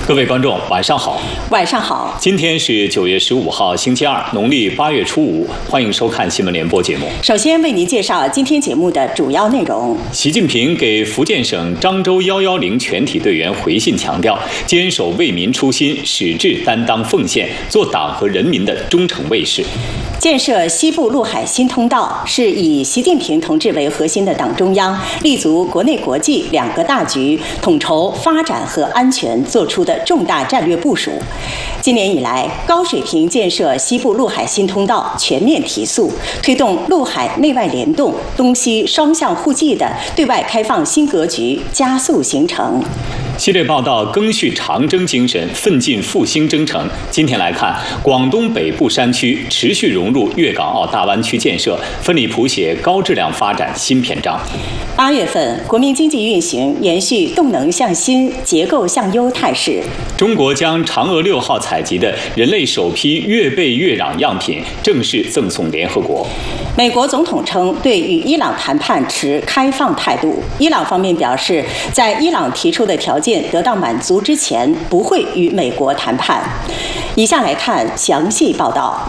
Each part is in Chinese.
各位观众，晚上好。 晚上好。 今天是9月15号，星期二，农历8月初5。欢迎收看新闻联播节目。 首先为您介绍今天节目的主要内容。 习近平给福建省漳州110全体队员回信，强调坚守为民初心，矢志担当奉献，做党和人民的忠诚卫士。 建设西部陆海新通道是以习近平同志为核心的党中央立足国内国际两个大局，统筹发展和安全做出的重大战略部署。今年以来，高水平建设西部陆海新通道全面提速，推动陆海内外联动、东西双向互济的对外开放新格局加速形成。 系列报道赓续长征精神，奋进复兴征程。今天来看，广东北部山区持续融入粤港澳大湾区建设，奋力谱写高质量发展新篇章。 8月份，国民经济运行延续动能向新、结构向优态势。 中国将嫦娥6号采集的人类首批越贝越壤样品正式赠送联合国。 美国总统称对与伊朗谈判持开放态度，伊朗方面表示，在伊朗提出的条件得到满足之前，不会与美国谈判。以下来看详细报道。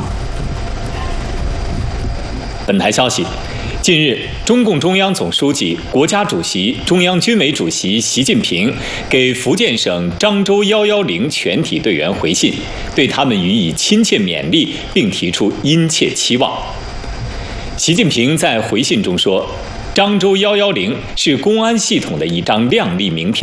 本台消息，近日，中共中央总书记、国家主席、中央军委主席习近平给福建省漳州110全体队员回信，对他们予以亲切勉励，并提出殷切期望。习近平在回信中说，漳州110是公安系统的一张亮丽名片。